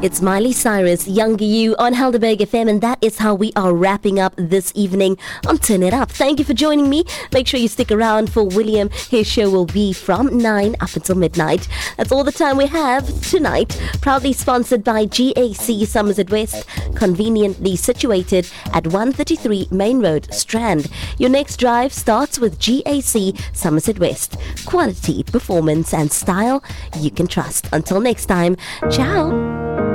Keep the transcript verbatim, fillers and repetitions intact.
It's Miley Cyrus, Younger You on Helderberg F M, and that is how we are wrapping up this evening on Turn It Up. Thank you for joining me. Make sure you stick around for William. His show will be from nine up until midnight. That's all the time we have tonight. Proudly sponsored by G A C Somerset West, conveniently situated at one thirty-three Main Road, Strand. Your next drive starts with G A C Somerset West. Quality, performance and style you can trust. Until next time, ciao.